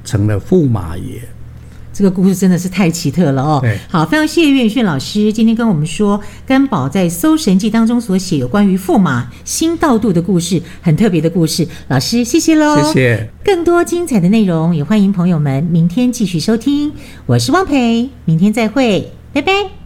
成了驸马爷。 这个故事真的是太奇特了哦！好，非常谢谢岳远老师今天跟我们说甘宝在《搜神记》当中所写有关于驸马新道度的故事，很特别的故事。老师，谢谢喽！ 谢谢。 更多精彩的内容也欢迎朋友们明天继续收听。我是汪培，明天再会，拜拜。